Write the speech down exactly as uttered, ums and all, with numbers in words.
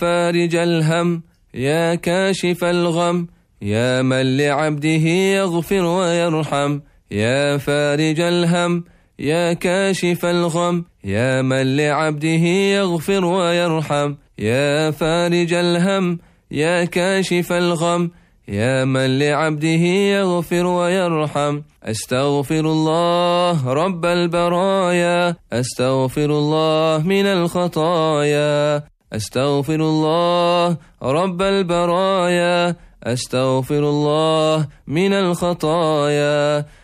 فارج الهم يا كاشف الغم يا من لعبده يغفر ويرحم يا فارج الهم يا كاشف الغم يا من لعبده يغفر ويرحم يا فارج الهم يا كاشف الغم يا من لعبده يغفر ويرحم أستغفر الله رب البرايا أستغفر الله من الخطايا أستغفر الله رب البرايا أستغفر الله من الخطايا